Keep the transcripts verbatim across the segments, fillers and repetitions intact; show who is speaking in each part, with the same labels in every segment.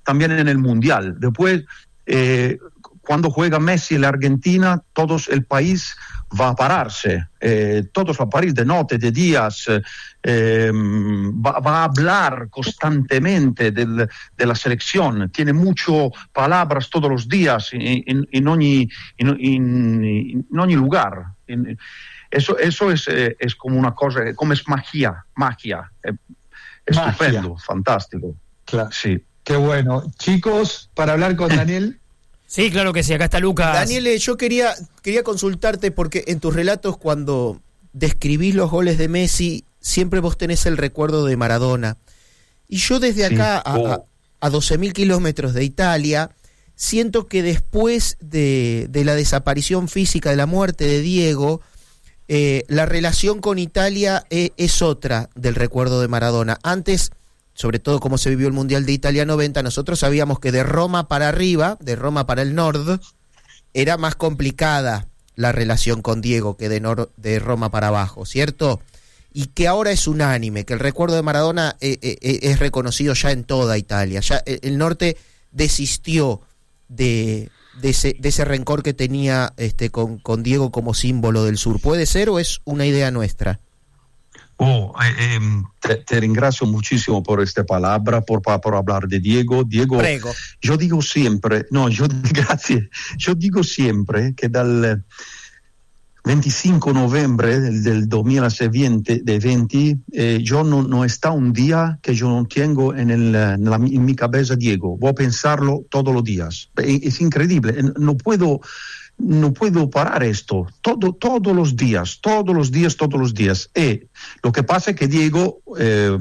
Speaker 1: también en el Mundial. Después, eh, cuando juega Messi en la Argentina, todo el país va a pararse, eh, todos van a parir de noche, de días, eh, va, va a hablar constantemente del, de la selección, tiene muchas palabras todos los días en, en, en, ogni, en, en, en ogni lugar. En, eso eso es, eh, es como una cosa, como es magia, magia, eh, estupendo, magia. Fantástico.
Speaker 2: Claro.
Speaker 1: Sí.
Speaker 2: Qué bueno. Chicos, para hablar con Daniel...
Speaker 3: Sí, claro que sí, acá está Lucas.
Speaker 4: Daniel, yo quería, quería consultarte porque en tus relatos cuando describís los goles de Messi, siempre vos tenés el recuerdo de Maradona. Y yo desde acá sí. oh. a, a doce mil kilómetros de Italia, siento que después de, de la desaparición física, de la muerte de Diego, eh, la relación con Italia eh, es otra del recuerdo de Maradona. Antes... sobre todo cómo se vivió el Mundial de Italia noventa, nosotros sabíamos que de Roma para arriba, de Roma para el nord, era más complicada la relación con Diego que de, nor- de Roma para abajo, ¿cierto? Y que ahora es unánime, que el recuerdo de Maradona eh, eh, es reconocido ya en toda Italia. Ya el norte desistió de, de, ese, de ese rencor que tenía este, con, con Diego como símbolo del sur. ¿Puede ser o es una idea nuestra?
Speaker 1: Oh, eh, eh, te, te ringrazio muchísimo por esta palabra, por, por hablar de Diego. Diego,
Speaker 4: Prego.
Speaker 1: Yo digo siempre, no, yo, gracias, yo digo siempre que dal veinticinco de noviembre del, del dos mil veinte, de veinte eh, yo no, no está un día que yo no tengo en, el, en, la, en mi cabeza Diego. Voy a pensarlo todos los días. Es, es increíble, no puedo... No puedo parar esto, todo, todos los días, todos los días, todos los días. Y lo que pasa es que Diego eh,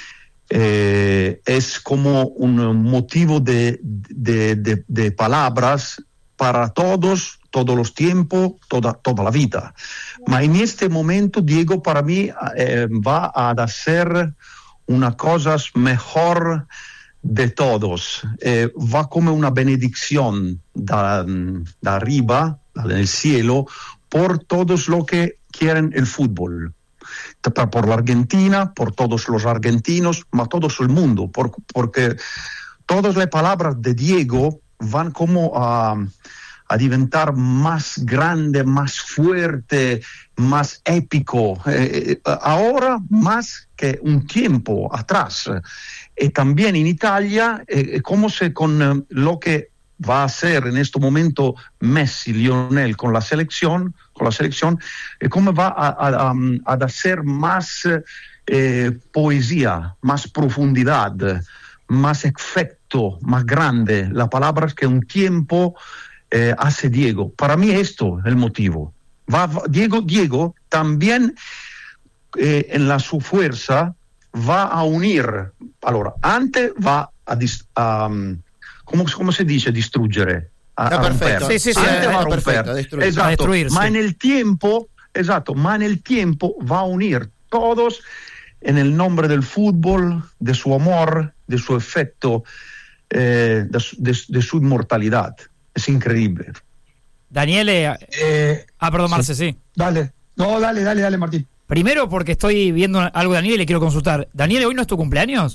Speaker 1: eh, es como un motivo de, de, de, de palabras para todos, todos los tiempos, toda, toda la vida. Pero en este momento Diego para mí eh, va a hacer una cosa mejor de todos, eh, va como una benedicción da, da arriba, del cielo, por todos los que quieren el fútbol, por la Argentina, por todos los argentinos, por todo el mundo, por, porque todas las palabras de Diego van como a, a diventar más grande, más fuerte, más épico, eh, ahora más que un tiempo atrás. Y también en Italia, eh, como se con eh, lo que va a hacer en este momento Messi, Lionel con la selección, con la selección, eh, cómo va a, a, a, a hacer más eh, poesía, más profundidad, más efecto, más grande, las palabras que un tiempo eh, hace Diego. Para mí esto es el motivo. Va, va, Diego, Diego también eh, en la su fuerza va a unir, allora, antes va a, dis, a ¿cómo, ¿cómo se dice distruggere? A,
Speaker 4: no,
Speaker 1: a
Speaker 4: perfecto. Sí, sí, sí,
Speaker 1: antes va a romper,
Speaker 4: perfecto, destruir.
Speaker 1: esatto,
Speaker 3: a destruir,
Speaker 1: ma
Speaker 3: sí.
Speaker 1: en el tiempo, esatto, ma en el tiempo va a unir todos en el nombre del fútbol, de su amor, de su efecto, eh, de, de, de su inmortalidad. Es increíble.
Speaker 3: Daniele,
Speaker 2: Eh,
Speaker 3: ah, perdón, Marce, sí.
Speaker 2: sí. Dale, no, dale, dale, dale, Martín.
Speaker 3: Primero porque estoy viendo algo de Daniele y le quiero consultar. Daniele, ¿hoy no es tu cumpleaños?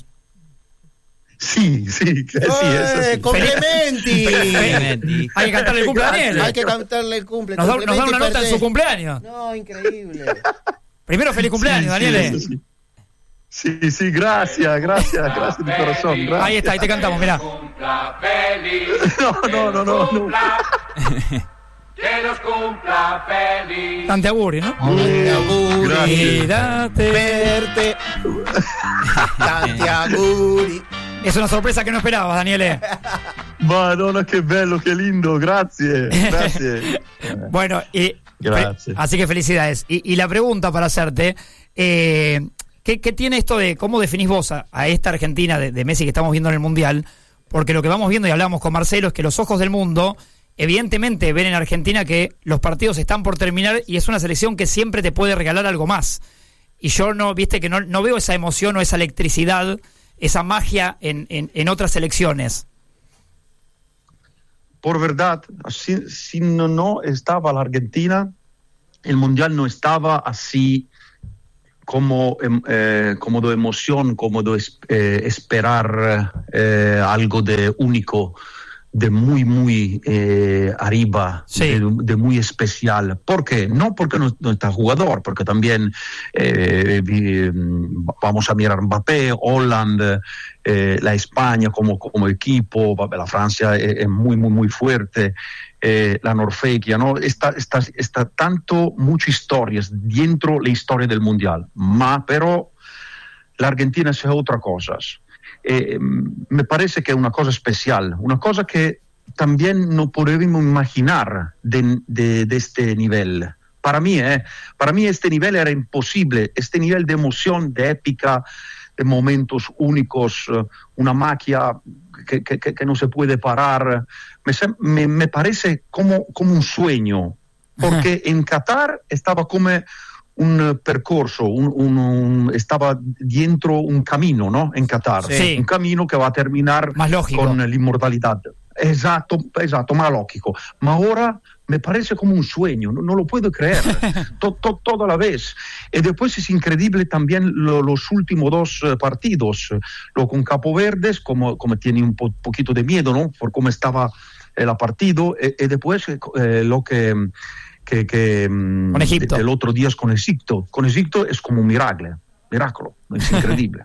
Speaker 1: Sí, sí, sí, eso sí.
Speaker 4: ¡Complementi!
Speaker 3: Hay que cantarle el cumple a Daniele.
Speaker 4: Hay que cantarle el cumple.
Speaker 3: Nos da, nos da una nota en su cumpleaños.
Speaker 4: No, increíble.
Speaker 3: Primero, feliz cumpleaños,
Speaker 1: Sí,
Speaker 3: Daniele.
Speaker 1: sí, sí, sí, sí, gracias, gracias, gracias de corazón. Gracias.
Speaker 3: Ahí está, ahí te cantamos, mirá.
Speaker 1: No, no, no, no. no.
Speaker 5: Que los cumpla feliz.
Speaker 3: Tante auguri, ¿no?
Speaker 4: Tanti auguri.
Speaker 1: Gracias.
Speaker 4: Verte. Tanti auguri.
Speaker 3: Es una sorpresa que no esperabas, Daniele.
Speaker 1: Madonna, qué bello, qué lindo, gracias, gracias.
Speaker 3: Bueno, y,
Speaker 1: Gracias.
Speaker 3: así que felicidades. Y, y la pregunta para hacerte, eh, ¿qué, ¿qué tiene esto de, cómo definís vos a, a esta Argentina de, de Messi que estamos viendo en el Mundial? Porque lo que vamos viendo y hablamos con Marcelo es que los ojos del mundo evidentemente ven en Argentina que los partidos están por terminar y es una selección que siempre te puede regalar algo más. Y yo no, viste que no, no veo esa emoción o esa electricidad, esa magia en, en, en otras selecciones.
Speaker 1: Por verdad, si, si no, no estaba la Argentina, el Mundial no estaba así como, eh, como de emoción, como de eh, esperar eh, algo de único, de muy, muy eh, arriba,
Speaker 3: sí.
Speaker 1: de, de muy especial. ¿Por qué? No porque no, no está jugador, porque también eh, vamos a mirar Mbappé, Holland, eh, la España como, como equipo, la Francia es, es muy, muy, muy fuerte. Eh, la Norvegia, ¿no? Está, está, está tanto, muchas historias dentro la historia del Mundial, ma pero la Argentina es otra cosa. Eh, me parece que es una cosa especial, una cosa que también no podemos imaginar de, de, de este nivel. Para mí, eh, para mí este nivel era imposible, este nivel de emoción, de épica, de momentos únicos, una magia que, que, que no se puede parar. Me, me, me parece como, como un sueño, porque en Qatar estaba como un percorso, un, un, un, estaba dentro un camino, ¿no? En Qatar,
Speaker 3: sí.
Speaker 1: Un camino que va a terminar
Speaker 3: más lógico.
Speaker 1: Con la inmortalidad. Exacto, exacto, más lógico. Ma ahora me parece como un sueño, no, no lo puedo creer, to, to, toda la vez. Y después es increíble también lo, los últimos dos uh, partidos, lo con Capo Verdes, como, como tiene un po, poquito de miedo, ¿no? Por cómo estaba el partido, y, y después eh, lo que... que, que
Speaker 3: con Egipto.
Speaker 1: El otro día es con Egipto. Con Egipto es como un milagro, milagro, es increíble.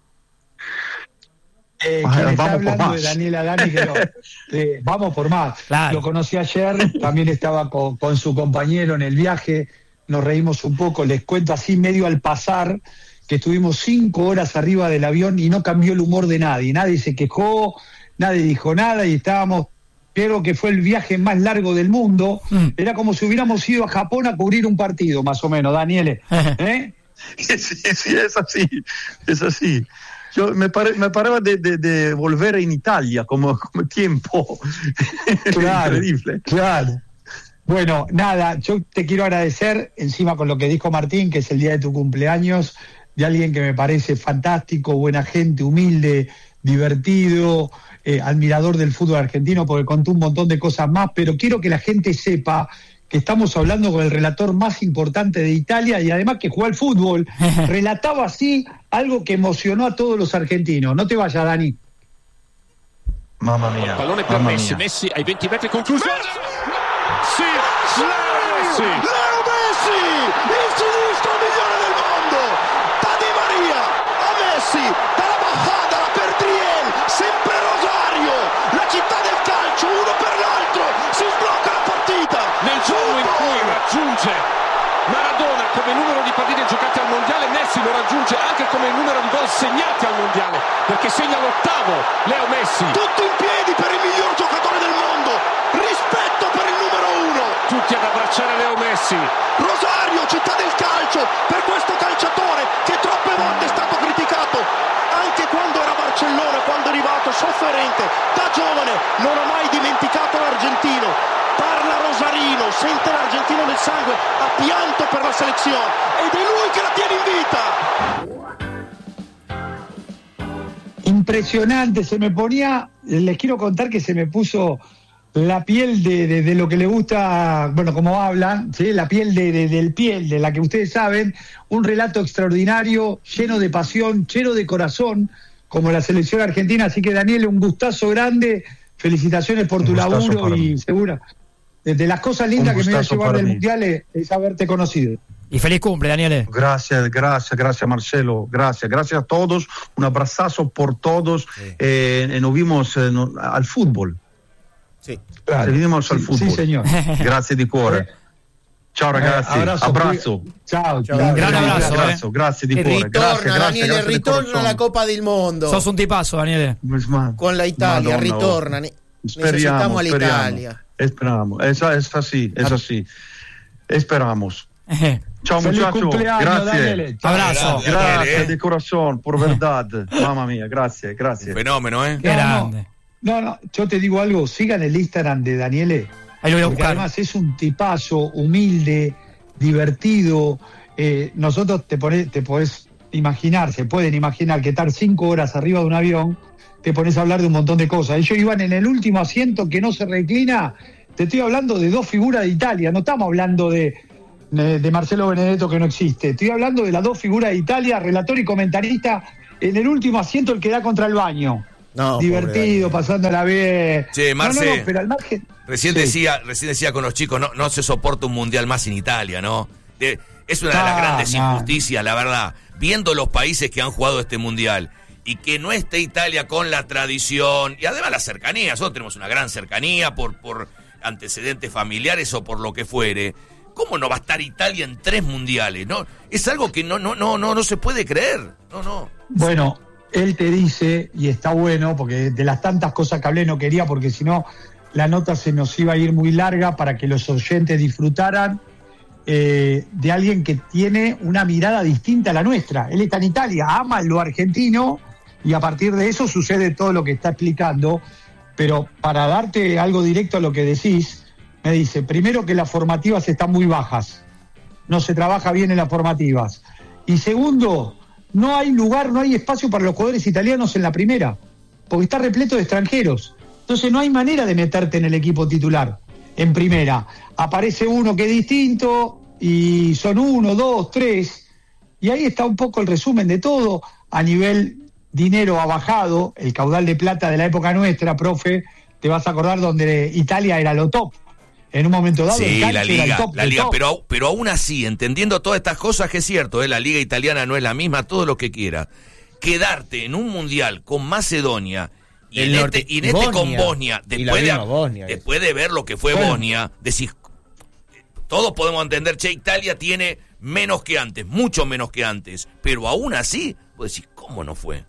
Speaker 2: Eh,
Speaker 1: Ah,
Speaker 2: quien está
Speaker 1: vamos por
Speaker 2: hablando
Speaker 1: más.
Speaker 2: de Daniel Adani, que no, eh, vamos por más.
Speaker 3: Claro.
Speaker 2: Lo conocí ayer, también estaba con, con su compañero en el viaje, nos reímos un poco, les cuento así medio al pasar, que estuvimos cinco horas arriba del avión y no cambió el humor de nadie, nadie se quejó, nadie dijo nada y estábamos, creo que fue el viaje más largo del mundo,
Speaker 3: Mm.
Speaker 2: era como si hubiéramos ido a Japón a cubrir un partido, más o menos, Daniele. ¿Eh?
Speaker 1: Sí, sí, es así, es así. Yo me, pare, me paraba de, de, de volver en Italia como, como tiempo.
Speaker 2: Claro,
Speaker 1: Increíble.
Speaker 2: claro. Bueno, nada, yo te quiero agradecer, encima con lo que dijo Martín, que es el día de tu cumpleaños, de alguien que me parece fantástico, buena gente, humilde, divertido, eh, admirador del fútbol argentino, porque contó un montón de cosas más, pero quiero que la gente sepa que estamos hablando con el relator más importante de Italia y además que jugó al fútbol, relataba así algo que emocionó a todos los argentinos. No te vayas, Dani.
Speaker 1: Mamma mia.
Speaker 6: Pallone per
Speaker 1: mamma
Speaker 6: Messi,
Speaker 1: mia.
Speaker 6: Messi ai venti metri conclusione. Sì, Leo Messi.
Speaker 7: Leo Messi, il sinistro migliore del mondo. Da Di Maria a Messi, dalla Bajada alla Perdriel, sempre Rosario, la città del calcio, uno per l'altro, si sblocca la partita.
Speaker 6: Nel giorno in cui raggiunge Maradona come numero di partite giocate al mondiale, Messi lo raggiunge anche come numero di gol segnati al mondiale, perché segna l'ottavo Leo Messi.
Speaker 7: Tutti in piedi per il miglior giocatore del mondo, rispetto per il numero uno.
Speaker 6: Tutti ad abbracciare Leo Messi.
Speaker 7: Rosario, città del calcio, per questo calciatore che troppe volte è stato criticato, anche quando era a Barcellona, quando è arrivato sofferente, da giovane, non ha mai dimenticato l'argentino. Parla Rosarino, sente l'argentino nel sangue, ha pianto per la selezione ed è lui che la tiene in vita.
Speaker 2: Impresionante, se me ponía, les quiero contar que se me puso la piel de, de, de lo que le gusta, bueno, como hablan, ¿sí? La piel de, de, del piel, de la que ustedes saben, un relato extraordinario, lleno de pasión, lleno de corazón, como la selección argentina. Así que, Daniel, un gustazo grande, felicitaciones por tu laburo y segura. De, de las cosas lindas que me voy a llevar del Mundial es, es haberte conocido.
Speaker 3: Y feliz cumple, Daniele.
Speaker 1: Gracias, gracias, gracias Marcelo, gracias, gracias a todos, un abrazo por todos,
Speaker 4: Sí.
Speaker 1: eh, nos vimos eh, no, al fútbol,
Speaker 4: Sí.
Speaker 2: Claro.
Speaker 1: ci vediamo al
Speaker 2: Sí,
Speaker 1: fútbol,
Speaker 2: sí, señor.
Speaker 1: grazie di cuore, ciao ragazzi,
Speaker 2: Eh, abrazo,
Speaker 1: abbraccio,
Speaker 2: Chao,
Speaker 4: Chao.
Speaker 2: chao.
Speaker 3: Gran abrazo,
Speaker 1: grazie,
Speaker 3: eh.
Speaker 1: grazie di
Speaker 3: E
Speaker 1: cuore,
Speaker 4: Ritorna,
Speaker 1: grazie, grazie,
Speaker 4: Daniele,
Speaker 1: grazie di
Speaker 4: ritorna
Speaker 1: corazón.
Speaker 4: alla Copa del Mondo.
Speaker 3: Sos un tipazo, Daniele.
Speaker 1: Ma-
Speaker 4: Con la Italia,
Speaker 1: Madonna,
Speaker 4: ritorna. Ne-
Speaker 1: Speriamo,
Speaker 4: necesitamos
Speaker 1: speriamo,
Speaker 4: all'Italia.
Speaker 1: esperamos, es, es así, es así, esperamos. Ciao
Speaker 2: Feliz
Speaker 1: muchachos,
Speaker 2: cumpleaños,
Speaker 1: grazie.
Speaker 2: Daniele. Chao.
Speaker 3: Abrazo.
Speaker 1: Gracias
Speaker 8: Eh.
Speaker 1: de corazón, por verdad. Mamma mía, gracias, gracias.
Speaker 8: Fenómeno, ¿eh?
Speaker 3: Qué
Speaker 2: No,
Speaker 3: grande.
Speaker 2: No, no, yo te digo algo, sigan el Instagram de Daniele.
Speaker 3: Ahí lo voy a
Speaker 2: Porque
Speaker 3: buscar.
Speaker 2: además es un tipazo, humilde, divertido. Eh, nosotros te, pones, te podés imaginar, se pueden imaginar que estar cinco horas arriba de un avión, te pones a hablar de un montón de cosas. Ellos iban en el último asiento que no se reclina. Te estoy hablando de dos figuras de Italia, no estamos hablando de, de Marcelo Benedetto que no existe. Estoy hablando de las dos figuras de Italia, relator y comentarista, en el último asiento el que da contra el baño. No, divertido, pasándola bien.
Speaker 8: Che, Marce,
Speaker 2: no, no, no, pero al margen...
Speaker 8: recién, sí. decía, recién decía con los chicos, no, no se soporta un mundial más en Italia, ¿no? De, es una de las ah, grandes no. injusticias, la verdad. Viendo los países que han jugado este mundial y que no esté Italia con la tradición y además la cercanía. Nosotros tenemos una gran cercanía por, por antecedentes familiares o por lo que fuere. ¿Cómo no va a estar Italia en tres mundiales? No, es algo que no, no, no, no, no se puede creer. No, no.
Speaker 2: Bueno, él te dice, y está bueno, porque de las tantas cosas que hablé no quería, porque si no la nota se nos iba a ir muy larga para que los oyentes disfrutaran eh, de alguien que tiene una mirada distinta a la nuestra. Él está en Italia, ama lo argentino, y a partir de eso sucede todo lo que está explicando. Pero para darte algo directo a lo que decís, me dice, primero que las formativas están muy bajas, no se trabaja bien en las formativas. Y segundo, no hay lugar, no hay espacio para los jugadores italianos en la primera, porque está repleto de extranjeros. Entonces no hay manera de meterte en el equipo titular, en primera. Aparece uno que es distinto, y son uno, dos, tres, y ahí está un poco el resumen de todo. A nivel dinero ha bajado, el caudal de plata de la época nuestra, profe, te vas a acordar donde Italia era lo top. En un momento dado,
Speaker 8: sí,
Speaker 2: el
Speaker 8: la liga,
Speaker 2: era el top,
Speaker 8: la
Speaker 2: el
Speaker 8: liga,
Speaker 2: top.
Speaker 8: pero, pero aún así, entendiendo todas estas cosas, que es cierto, ¿eh? La liga italiana no es la misma, todo lo que quiera. Quedarte en un mundial con Macedonia y en este, y en este Bosnia, con Bosnia, después de, Bosnia, después de ver lo que fue bueno. Bosnia, decís, todos podemos entender, che, Italia tiene menos que antes, mucho menos que antes, pero aún así, vos decís, ¿cómo no fue?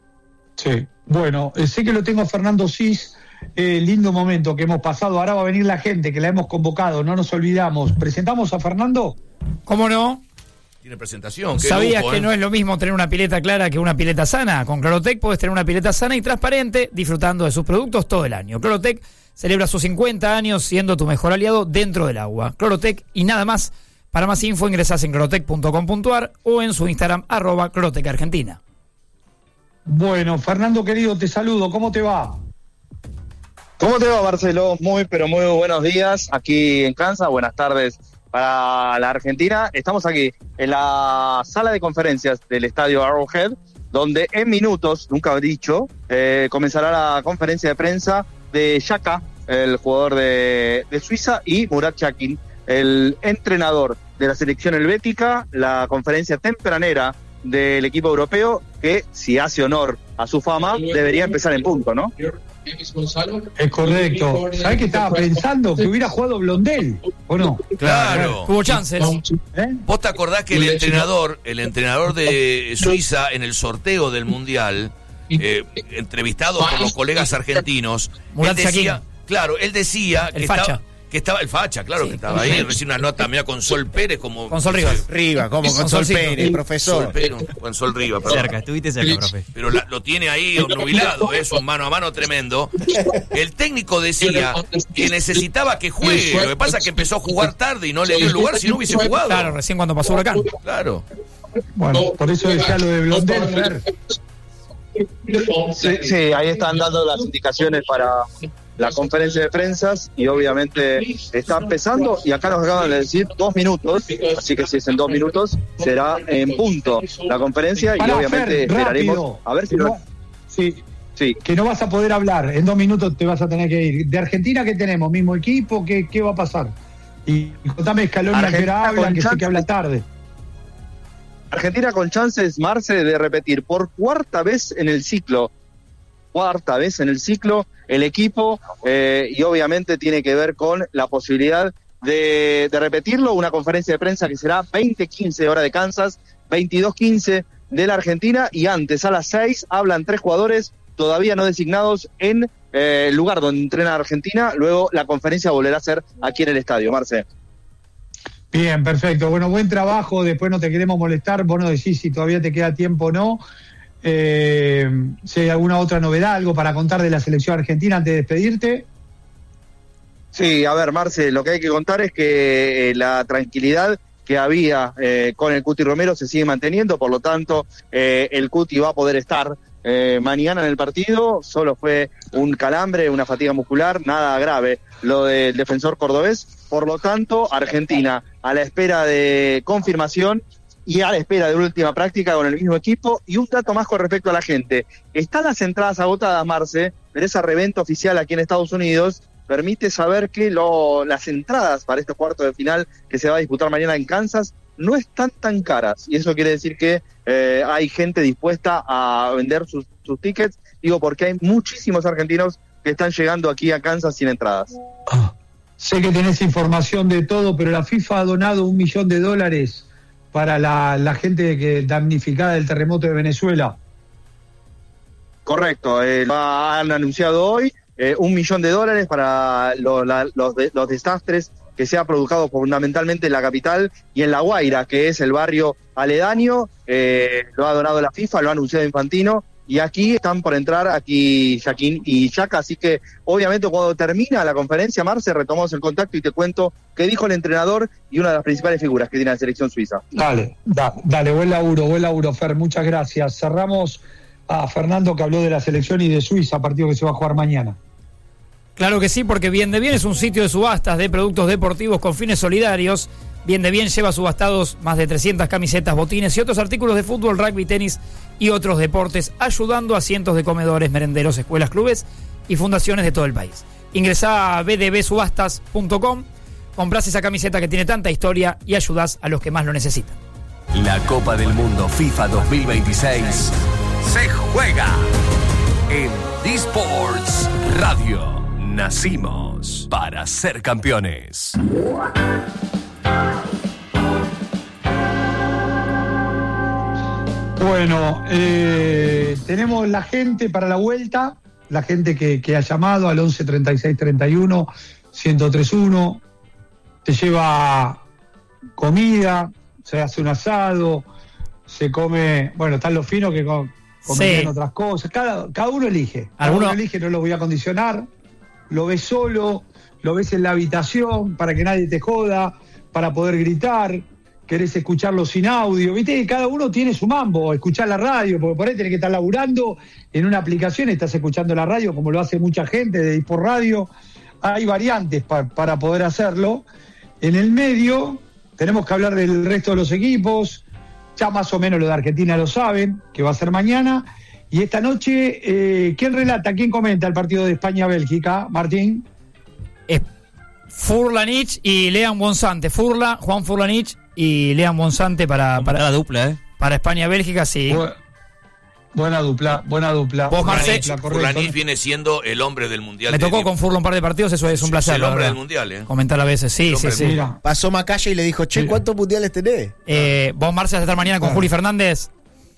Speaker 2: Sí, bueno, eh, sé que lo tengo a Fernando Sis. Eh, lindo momento que hemos pasado. Ahora va a venir la gente que la hemos convocado, no nos olvidamos. ¿Presentamos a Fernando?
Speaker 3: ¿Cómo no?
Speaker 8: Tiene presentación.
Speaker 3: ¿Sabías
Speaker 8: lujo,
Speaker 3: que
Speaker 8: eh?
Speaker 3: no es lo mismo tener una pileta clara que una pileta sana? Con Clorotec podés tener una pileta sana y transparente, disfrutando de sus productos todo el año. Clorotec celebra sus cincuenta años siendo tu mejor aliado dentro del agua. Clorotec y nada más. Para más info ingresás en clorotec punto com punto a r o en su Instagram arroba Clorotec Argentina.
Speaker 2: Bueno, Fernando querido, te saludo. ¿Cómo te va?
Speaker 9: ¿Cómo te va, Marcelo? Muy, pero muy buenos días aquí en Kansas. Buenas tardes para la Argentina. Estamos aquí en la sala de conferencias del estadio Arrowhead, donde en minutos, nunca he dicho, eh, comenzará la conferencia de prensa de Xhaka, el jugador de, de Suiza, y Murat Yakin, el entrenador de la selección helvética. La conferencia tempranera del equipo europeo, que si hace honor a su fama, debería empezar en punto, ¿no?
Speaker 2: Es correcto. ¿Sabés qué estaba pensando? Que hubiera jugado Blondel, ¿o no?
Speaker 8: Claro.
Speaker 3: Tuvo chances.
Speaker 8: ¿Eh? ¿Vos te acordás que el entrenador, el entrenador de Suiza en el sorteo del Mundial, eh, entrevistado por los colegas argentinos, él decía, claro, él decía
Speaker 3: el
Speaker 8: que
Speaker 3: facha.
Speaker 8: estaba, que estaba el facha, claro, sí, que estaba ahí, recién una nota mira con Sol Pérez como
Speaker 3: con Sol Rivas.
Speaker 4: Riva, como con, con Sol, Sol Pérez, profesor.
Speaker 8: Sol Pérez, con Sol Rivas, perdón.
Speaker 10: Cerca, estuviste cerca, profe.
Speaker 8: Pero la, lo tiene ahí nubilado, es un mano a mano tremendo. El técnico decía que necesitaba que juegue, lo que pasa es que empezó a jugar tarde y no le dio el lugar si no hubiese jugado.
Speaker 3: Claro, recién cuando pasó Huracán.
Speaker 8: Claro.
Speaker 2: Bueno, por eso decía lo de Blondel, Fer.
Speaker 9: Sí, sí, ahí están dando las indicaciones para la conferencia de prensas y obviamente está empezando y acá nos acaban de decir dos minutos, así que si es en dos minutos será en punto la conferencia y
Speaker 2: Pará,
Speaker 9: obviamente
Speaker 2: Fer,
Speaker 9: esperaremos
Speaker 2: rápido.
Speaker 9: a ver si no...
Speaker 2: Sí.
Speaker 9: Sí.
Speaker 2: Que no vas a poder hablar, en dos minutos te vas a tener que ir. ¿De Argentina qué tenemos? ¿Mismo equipo? ¿Qué, qué va a pasar? Y contame Scaloni a qué hora hablan, que sé que habla tarde.
Speaker 9: Argentina con chances, Marce, de repetir por cuarta vez en el ciclo, cuarta vez en el ciclo, el equipo, eh, y obviamente tiene que ver con la posibilidad de, de repetirlo, una conferencia de prensa que será veinte quince hora de Kansas, veintidós quince de la Argentina, y antes a las seis hablan tres jugadores todavía no designados en eh, el lugar donde entrena Argentina, luego la conferencia volverá a ser aquí en el estadio, Marce.
Speaker 2: Bien, perfecto. Bueno, buen trabajo. Después no te queremos molestar. Vos nos decís si todavía te queda tiempo o no. Eh, si hay alguna otra novedad, algo para contar de la selección argentina antes de despedirte.
Speaker 9: Sí, a ver, Marce, lo que hay que contar es que eh, la tranquilidad que había eh, con el Cuti Romero se sigue manteniendo. Por lo tanto, eh, el Cuti va a poder estar eh, mañana en el partido, solo fue un calambre, una fatiga muscular, nada grave lo del defensor cordobés. Por lo tanto, Argentina a la espera de confirmación y a la espera de última práctica con el mismo equipo. Y un dato más con respecto a la gente. Están las entradas agotadas, Marce, pero esa reventa oficial aquí en Estados Unidos permite saber que lo, las entradas para este cuarto de final que se va a disputar mañana en Kansas no están tan caras. Y eso quiere decir que eh, hay gente dispuesta a vender sus, sus tickets. Digo, porque hay muchísimos argentinos que están llegando aquí a Kansas sin entradas.
Speaker 2: Ah, sé que tenés información de todo, pero la FIFA ha donado un millón de dólares para la, la gente que damnificada del terremoto de Venezuela.
Speaker 9: Correcto, eh, han anunciado hoy eh, un millón de dólares para lo, la, los, de, los desastres que se ha producido fundamentalmente en la capital y en La Guaira, que es el barrio aledaño. Eh, lo ha donado la FIFA, lo ha anunciado Infantino, y aquí están por entrar aquí Jaquín y Yaca, así que obviamente cuando termina la conferencia, Marce, retomamos el contacto y te cuento qué dijo el entrenador y una de las principales figuras que tiene la selección suiza.
Speaker 2: Dale, da, dale, buen laburo, buen laburo, Fer, muchas gracias. Cerramos a Fernando, que habló de la selección y de Suiza, partido que se va a jugar mañana.
Speaker 3: Claro que sí, porque Bien de Bien es un sitio de subastas de productos deportivos con fines solidarios. Bien de Bien lleva subastados más de trescientas camisetas, botines y otros artículos de fútbol, rugby, tenis y otros deportes, ayudando a cientos de comedores, merenderos, escuelas, clubes y fundaciones de todo el país. Ingresá a b d b subastas punto com, comprás esa camiseta que tiene tanta historia y ayudás a los que más lo necesitan.
Speaker 10: La Copa del Mundo FIFA dos mil veintiséis se juega en D-Sports Radio. Nacimos para ser campeones.
Speaker 2: Bueno, eh, tenemos la gente para la vuelta, la gente que, que ha llamado al once treinta y seis treinta y uno ciento tres uno, te lleva comida, se hace un asado, se come, bueno, están los finos que comen sí. otras cosas, cada, cada uno elige, cada uno elige, no lo voy a condicionar, lo ves solo, lo ves en la habitación para que nadie te joda, para poder gritar, querés escucharlo sin audio, viste que cada uno tiene su mambo, escuchar la radio, porque por ahí tenés que estar laburando en una aplicación, estás escuchando la radio como lo hace mucha gente de por radio, hay variantes pa, para poder hacerlo. En el medio tenemos que hablar del resto de los equipos, ya más o menos lo de Argentina lo saben, que va a ser mañana, y esta noche, eh, ¿quién relata, quién comenta el partido de España-Bélgica, Martín?
Speaker 3: Es Furlanich y Lean Bonsante, Furla, Juan Furlanich y Lean Bonsante para, para
Speaker 11: la dupla, ¿eh?
Speaker 3: Para España-Bélgica, sí.
Speaker 2: Bu- buena dupla, buena dupla.
Speaker 3: Vos, Marce,
Speaker 8: Furlanich viene siendo el hombre del Mundial.
Speaker 3: Me tocó de... con Furla un par de partidos, eso es un placer.
Speaker 8: Es el hombre del Mundial, ¿eh?
Speaker 3: Comentar a veces, sí, sí, sí.
Speaker 4: Mira. Pasó Macaya y le dijo, che, ¿cuántos mundiales tenés?
Speaker 3: Eh, vos, Marce, vas a estar mañana con ah. Juli Fernández.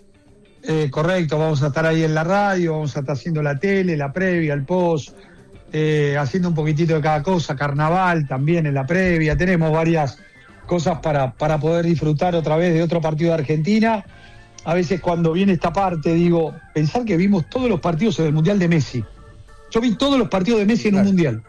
Speaker 2: Eh, correcto, vamos a estar ahí en la radio, vamos a estar haciendo la tele, la previa, el post, eh, haciendo un poquitito de cada cosa, carnaval también en la previa, tenemos varias cosas para, para poder disfrutar otra vez de otro partido de Argentina. A veces cuando viene esta parte digo, pensar que vimos todos los partidos en el Mundial de Messi. Yo vi todos los partidos de Messi en un Mundial.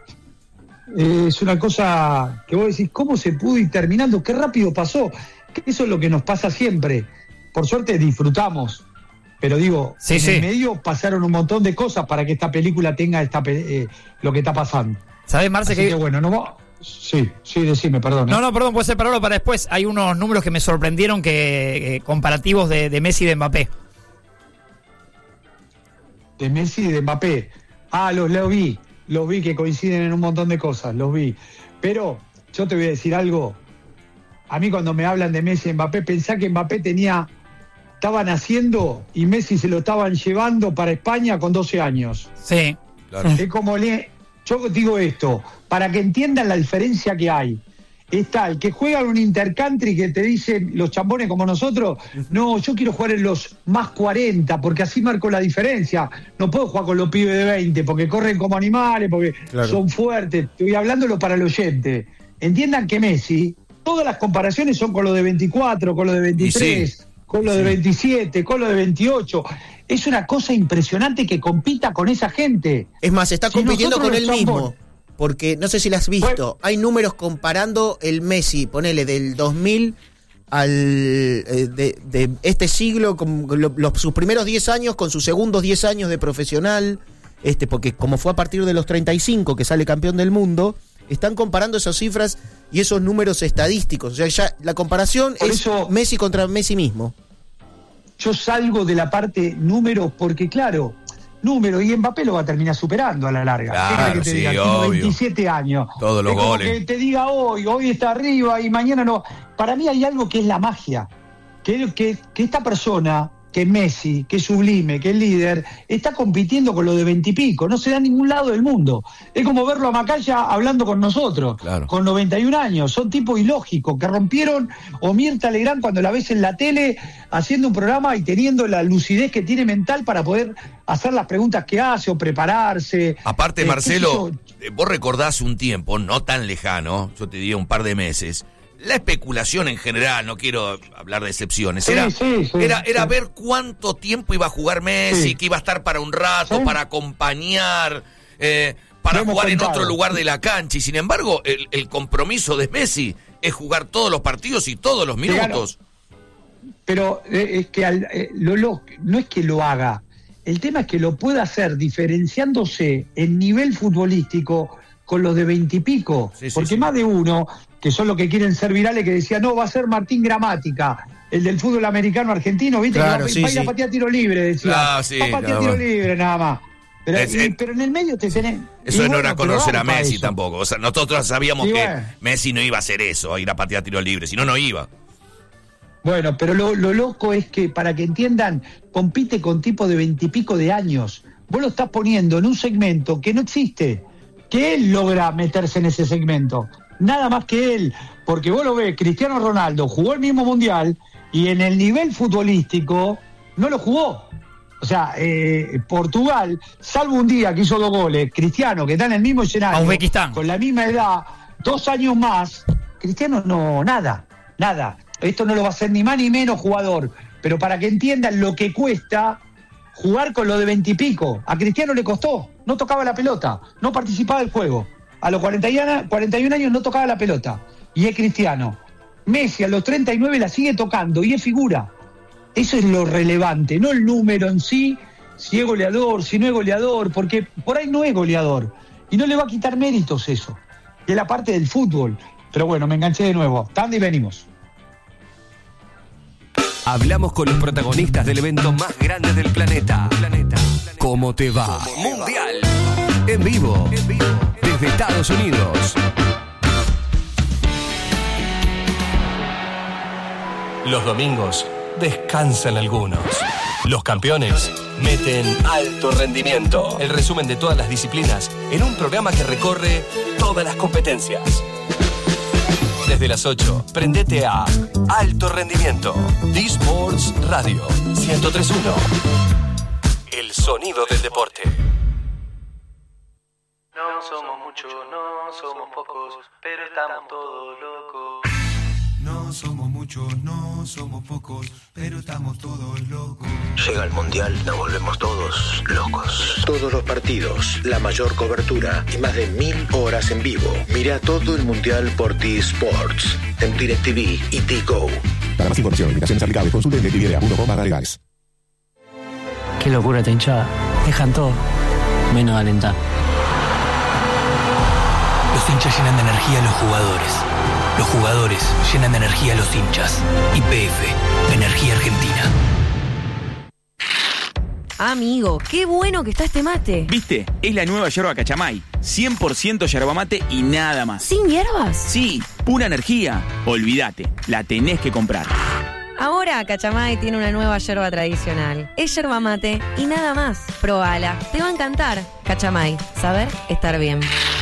Speaker 2: Eh, es una cosa que vos decís, ¿cómo se pudo ir terminando? Qué rápido pasó. Eso es lo que nos pasa siempre. Por suerte disfrutamos. Pero digo,
Speaker 3: sí,
Speaker 2: en
Speaker 3: sí.
Speaker 2: el medio pasaron un montón de cosas para que esta película tenga esta eh, lo que está pasando.
Speaker 3: ¿Sabés, Marce?
Speaker 2: Así
Speaker 3: que...
Speaker 2: que bueno, no va... Sí, sí, decime, perdón.
Speaker 3: No, no, perdón, puede ser para ahora para después. Hay unos números que me sorprendieron que eh, comparativos de, de Messi y de Mbappé.
Speaker 2: De Messi y de Mbappé. Ah, los, los vi, los vi que coinciden en un montón de cosas, los vi. Pero yo te voy a decir algo. A mí cuando me hablan de Messi y Mbappé, pensá que Mbappé tenía... Estaban haciendo y Messi se lo estaban llevando para España con doce años.
Speaker 3: Sí.
Speaker 8: Claro.
Speaker 2: Es como le... Yo digo esto, para que entiendan la diferencia que hay. Está el que juega en un intercountry que te dicen los chambones como nosotros, no, yo quiero jugar en los más cuarenta porque así marco la diferencia. No puedo jugar con los pibes de veinte porque corren como animales, porque claro. son fuertes. Estoy hablándolo para el oyente. Entiendan que Messi, todas las comparaciones son con lo de veinticuatro, con lo de veintitrés... con lo de veintisiete, con lo de veintiocho. Es una cosa impresionante que compita con esa gente.
Speaker 4: Es más, está si compitiendo con él mismo. Porque, no sé si lo has visto, bueno, hay números comparando el Messi, ponele, del dos mil al eh, de, de este siglo, con lo, los, sus primeros diez años con sus segundos diez años de profesional, este porque como fue a partir de los treinta y cinco que sale campeón del mundo, están comparando esas cifras y esos números estadísticos. O sea, ya la comparación
Speaker 2: Por
Speaker 4: es
Speaker 2: eso,
Speaker 4: Messi contra Messi mismo.
Speaker 2: Yo salgo de la parte números porque, claro, números, y Mbappé lo va a terminar superando a la larga.
Speaker 8: Claro,
Speaker 2: que te
Speaker 8: sí,
Speaker 2: diga, tiene
Speaker 8: obvio.
Speaker 2: veintisiete años.
Speaker 8: Todos los
Speaker 2: es como
Speaker 8: goles.
Speaker 2: que te diga hoy, hoy está arriba y mañana no. Para mí hay algo que es la magia. Que, que, que esta persona, que es Messi, que es sublime, que es líder, está compitiendo con lo de veintipico. No se da en ningún lado del mundo. Es como verlo a Macaya hablando con nosotros,
Speaker 8: Claro.
Speaker 2: con noventa y un años. Son tipos ilógicos que rompieron, o Mirta Legrand cuando la ves en la tele haciendo un programa y teniendo la lucidez que tiene mental para poder hacer las preguntas que hace o prepararse.
Speaker 8: Aparte,
Speaker 2: Eh,
Speaker 8: Marcelo,
Speaker 2: qué sé
Speaker 8: eh, vos recordás un tiempo, no tan lejano, yo te diría un par de meses, la especulación en general, no quiero hablar de excepciones,
Speaker 2: Sí,
Speaker 8: era,
Speaker 2: sí, sí,
Speaker 8: era, era
Speaker 2: sí.
Speaker 8: ver cuánto tiempo iba a jugar Messi,
Speaker 2: Sí.
Speaker 8: que iba a estar para un rato,
Speaker 2: Sí.
Speaker 8: para acompañar, eh, para
Speaker 2: Lo hemos
Speaker 8: jugar en
Speaker 2: contado.
Speaker 8: otro lugar de la cancha. Y sin embargo, el, el compromiso de Messi es jugar todos los partidos y todos los minutos.
Speaker 2: Pero eh, es que al- eh, lo, lo- no es que lo haga, el tema es que lo pueda hacer diferenciándose en nivel futbolístico con los de veintipico,
Speaker 8: Sí, sí,
Speaker 2: porque
Speaker 8: sí.
Speaker 2: más de uno, que son los que quieren ser virales, que decía, no, va a ser Martín Gramática, el del fútbol americano argentino, ¿viste?
Speaker 4: Claro,
Speaker 2: que va,
Speaker 4: sí,
Speaker 2: va a ir a
Speaker 4: sí.
Speaker 2: patear tiro libre, decía.
Speaker 8: Ah, sí,
Speaker 2: va a patear
Speaker 8: nada
Speaker 2: tiro
Speaker 8: más.
Speaker 2: libre nada más. Pero,
Speaker 8: Es-
Speaker 2: y-
Speaker 8: es-
Speaker 2: pero en el medio te tenés...
Speaker 8: Eso
Speaker 2: y
Speaker 8: no
Speaker 2: bueno,
Speaker 8: era
Speaker 2: pero
Speaker 8: conocer a
Speaker 2: vamos para
Speaker 8: Messi
Speaker 2: eso.
Speaker 8: tampoco. O sea, nosotros sabíamos
Speaker 2: Y
Speaker 8: que
Speaker 2: bueno.
Speaker 8: Messi no iba a hacer eso, a ir a patear tiro libre, si no, no iba.
Speaker 2: Bueno, pero lo, lo loco es que, para que entiendan, compite con tipo de veintipico de años. Vos lo estás poniendo en un segmento que no existe, que él logra meterse en ese segmento. Nada más que él, porque vos lo ves, Cristiano Ronaldo jugó el mismo mundial y en el nivel futbolístico no lo jugó. O sea, eh, Portugal, salvo un día que hizo dos goles, Cristiano, que está en el mismo escenario,
Speaker 3: A Uzbekistán.
Speaker 2: con la misma edad, dos años más, Cristiano no, nada, nada. Esto no lo va a hacer ni más ni menos jugador, pero para que entiendan lo que cuesta jugar con lo de veintipico. A Cristiano le costó, no tocaba la pelota, no participaba del juego. A los cuarenta y un años no tocaba la pelota, y es Cristiano. Messi a los treinta y nueve la sigue tocando y es figura. Eso es lo relevante, no el número en sí, si es goleador, si no es goleador, porque por ahí no es goleador. Y no le va a quitar méritos eso, que es la parte del fútbol. Pero bueno, me enganché de nuevo. Tanda y venimos.
Speaker 10: Hablamos con los protagonistas del evento más grande del planeta. ¿Cómo te va? Mundial. En vivo. Desde Estados Unidos. Los domingos descansan algunos. Los campeones meten alto rendimiento. El resumen de todas las disciplinas en un programa que recorre todas las competencias. Desde las ocho, prendete a Alto Rendimiento. D-Sports Radio ciento tres punto uno. El sonido del deporte.
Speaker 11: No somos muchos, no somos pocos, pero estamos todos locos.
Speaker 12: No somos muchos, no somos pocos, pero estamos todos locos.
Speaker 13: Llega el Mundial, nos volvemos todos locos. Todos los partidos, la mayor cobertura y más de mil horas en vivo. Mira todo el Mundial por T-Sports, en DirecTV y T-Go.
Speaker 14: Para más información, invitaciones aplicables, consulte en directv punto com barra legales.
Speaker 15: Qué locura esta hinchada. Dejan todo, menos alentar.
Speaker 16: Los hinchas llenan de energía a los jugadores. Los jugadores llenan de energía a los hinchas. Y P F, Energía Argentina.
Speaker 17: Amigo, qué bueno que está este mate.
Speaker 18: ¿Viste? Es la nueva yerba Cachamay. cien por ciento yerba mate y nada más.
Speaker 17: ¿Sin hierbas?
Speaker 18: Sí, pura energía. Olvídate, la tenés que comprar.
Speaker 17: Ahora Cachamay tiene una nueva yerba tradicional. Es yerba mate y nada más. Probala, te va a encantar. Cachamay, saber estar bien.